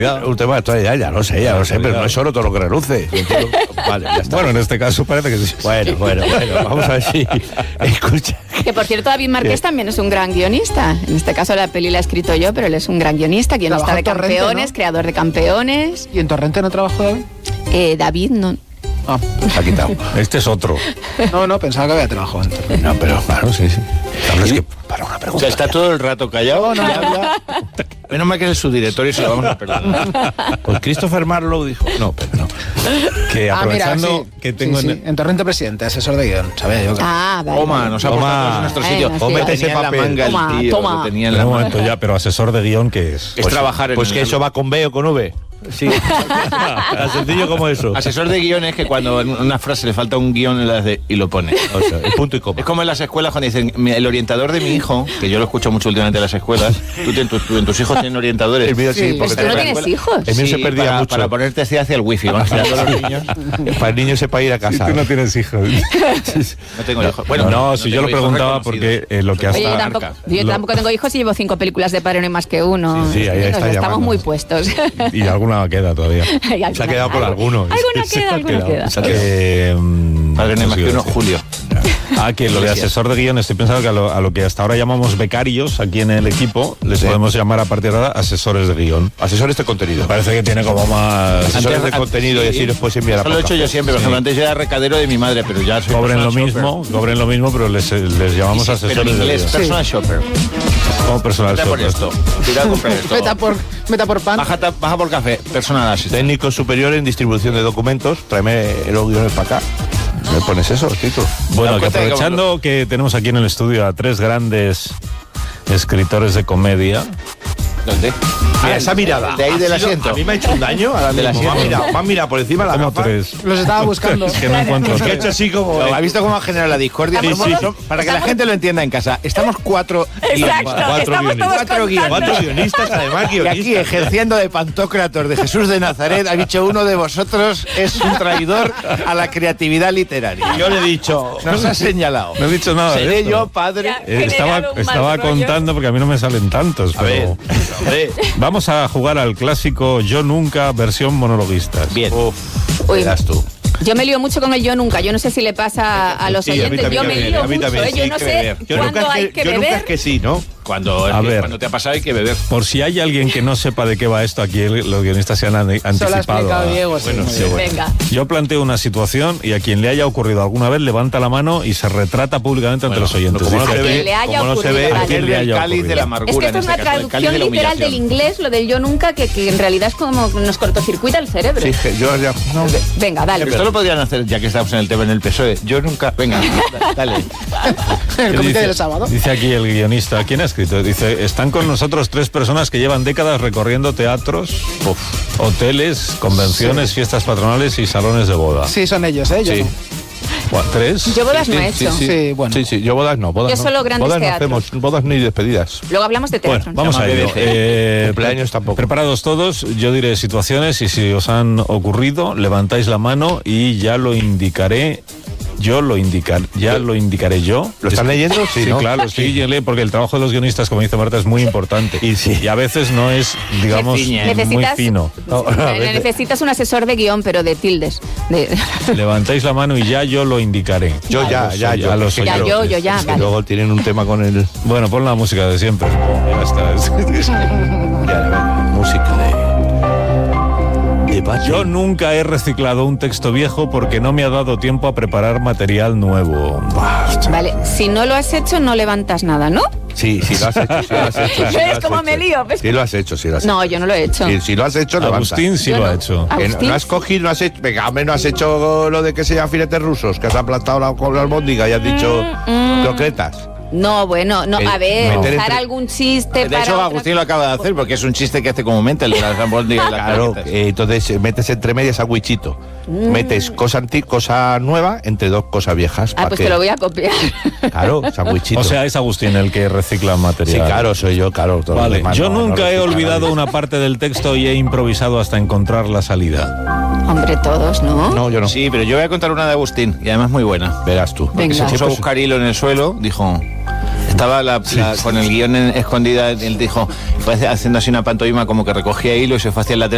Usted va a estar ya lo sé, pero no es solo todo lo que reluce. Vale, ya está. Bueno, en este caso parece que sí. Bueno, vamos a ver si escucha. Que por cierto, David Márquez también es un gran guionista. En este caso la peli la he escrito yo, pero él es un gran guionista, guionista de Torrente, Campeones, ¿no? creador de Campeones. ¿Y en Torrente no trabajó David? David no. Ah, Se ha quitado. Este es otro. no, pensaba que había trabajado en Torrente. No, pero claro, sí. Claro, es que para una O pregunta. sea, está todo el rato callado. No. Menos mal que es el subdirector y se lo vamos a perdonar. Pues Christopher Marlowe dijo. No, pero no. Que aprovechando sí, que tengo sí. En Torrente Presidente, asesor de guión, sabía yo que... Ah, vale. Toma, nos ha puesto en nuestro sitio. Bueno, sí. Lo tenía ese en la papel. manga el Toma, tío, toma. lo tenía en En la un manga. momento ya, pero asesor de guión, ¿qué es? Es trabajar en Pues que eso va con B o con V. Sí. Tan sencillo como eso. Asesor de guión es que cuando en una frase le falta un guión y lo pone. O sea, el punto y coma. Es como en las escuelas cuando dicen, el orientador de mi hijo, que yo lo escucho mucho últimamente en las escuelas, tus hijos tienen orientadores. El mío sí, porque Pues tú no tienes hijos. el mío Sí, se perdía para, mucho. para ponerte hacia el wifi. Van girando los niños. Para el niño sepa ir a casa. Tú no tienes hijos. No tengo hijos. Bueno, no, si yo tengo lo hijos preguntaba reconocidos. porque lo que Oye, hasta... yo tampoco tengo hijos y llevo 5 películas de Padre No hay más que uno. Sí, ahí está Estamos llamando. muy puestos. Y alguna queda todavía. Se ha quedado con alguno. Alguna queda. Padre No hay más que uno, sí. Julio. Que lo de asesor de guión, estoy pensando que a lo que hasta ahora llamamos becarios aquí en el equipo, les Sí. podemos llamar a partir de ahora asesores de guión. Asesores de contenido. Parece que tiene como más... Asesores de contenido y así los puedes enviar a Eso lo he hecho yo siempre. Por ejemplo, antes yo era recadero de mi madre, pero ya soy Cobren lo personal mismo, pero les llamamos shopper. Pero en asesores de inglés, guión. personal shopper. Como personal Vete por shopper. esto. Tira a comprar esto. Meta por pan. Baja por café. Personal assistant. Técnico superior en distribución de documentos. Tráeme los guiones para acá. ¿Me pones eso, Tito? Bueno, Me que cuenta que aprovechando que tenemos aquí en el estudio a 3 grandes escritores de comedia. ¿Dónde? Mira, esa mirada. De ahí del Ha sido- asiento. A mí me ha hecho un daño. Ahora Del mismo. asiento. Me han mirado por encima de la Como gafa. 3. Los estaba buscando. Es que no encuentro Es que he 3. hecho así como... ¿Ha visto cómo ha generado la discordia? Sí, Somos- sí. Para que la gente lo entienda en casa, estamos 4 Exacto, estamos todos Cuatro guionistas. ¿Cuántos guionistas, además, Y aquí, ejerciendo de Pantocrator de Jesús de Nazaret, ha dicho uno de vosotros es un traidor a la creatividad literaria. Yo le he dicho... Nos ha señalado. No he dicho nada de Seré esto. yo padre. Estaba contando porque a mí no me salen tantos. A ver, Pero hombre. vamos a jugar al clásico Yo Nunca versión monologuistas. Bien. Uy, Verás tú. yo me lío mucho con el yo nunca. Yo no sé si le pasa a los Sí, a mí oyentes. también, Yo me a mí lío también, mucho. sí, Yo hay no que sé beber. Yo nunca cuándo es hay que- que yo nunca es beber. que sí, ¿no? Cuando te ha pasado hay que beber. Por si hay alguien que no sepa de qué va esto, aquí los guionistas se han Eso lo ha anticipado. explicado Diego. sí, Bueno, muy sí, bien. bueno. Venga. Yo planteo una situación y a quien le haya ocurrido alguna vez levanta la mano y se retrata públicamente ante los oyentes. como no Dice, se quien ve, le haya como no se ocurrido, ve, vale. quien le El haya cáliz de ocurrido. la amargura. Es que esto en es una este caso, el cáliz traducción de la literal del humillación. inglés, lo del yo nunca, que en realidad es como nos cortocircuita el cerebro. Sí, que yo ya... No. Venga, dale. Esto lo podrían hacer, ya que estamos en el tema en el PSOE. Yo nunca... Venga, dale. El comité dice, del sábado. dice aquí el guionista, ¿quién ha escrito? Dice, están con nosotros 3 personas que llevan décadas recorriendo teatros, hoteles, convenciones, fiestas patronales y salones de boda. Sí, son ellos, ¿eh? Yo Sí. no. 3. Yo bodas no he hecho. Sí, bueno. Sí, yo bodas no. Bodas Yo no. solo grandes bodas no teatros. hacemos, bodas ni despedidas. Luego hablamos de teatro. Bueno, vamos Llama a ello. BBC. Cumpleaños tampoco. Preparados todos, yo diré situaciones y si os han ocurrido, levantáis la mano y ya lo indicaré. Ya lo indicaré yo. ¿Lo están leyendo? Sí, Sí, ¿no? claro, sí, porque el trabajo de los guionistas, como dice Marta, es muy importante. Y a veces no es, digamos, ciñe. muy fino. Necesitas un asesor de guión, pero de tildes. Levantáis la mano y ya yo lo indicaré. Yo ya, A ya, los- yo. a los Es que Ya, oyentes. yo ya, Es que vale. luego tienen un tema con el... Bueno, pon la música de siempre. Ya está. música de Bachi. Yo nunca he reciclado un texto viejo porque no me ha dado tiempo a preparar material nuevo. Vale, si no lo has hecho, no levantas nada, ¿no? Sí, lo has hecho, sí lo has hecho. sí ¿Ves lo has cómo hecho. me lío? ¿Ves? Sí lo has hecho, sí lo has No, hecho. yo no lo he hecho. Si lo has hecho, levanta. Agustín sí Yo lo no. ha hecho. Ah, Que Agustín. no has cogido, no has hecho... Venga, hombre, no has hecho lo de que sean filetes rusos, que has aplastado con la albóndiga y has dicho croquetas. No, bueno, no, a ver, meter usar entre- algún chiste De para hecho, otra- Agustín lo acaba de hacer porque es un chiste que hace comúnmente el de las albóndigas y las Claro, croquetas. entonces metes entre medias sandwichito. Metes cosa nueva entre 2 cosas viejas. Ah, pa' pues que- te lo voy a copiar. Claro, sandwichito. O sea, es Agustín el que recicla material. sí, claro, soy yo, claro. todo lo Vale, demás yo no nunca he recicla olvidado nadie. una parte del texto y he improvisado hasta encontrar la salida. Hombre, todos, ¿no? No, yo no. Sí, pero yo voy a contar una de Agustín y además muy buena. Verás tú. Venga. Se puso a buscar hilo en el suelo, dijo... Estaba con el guión escondida, él dijo, fue haciendo así una pantomima como que recogía hilo y se fue hacia el lateral.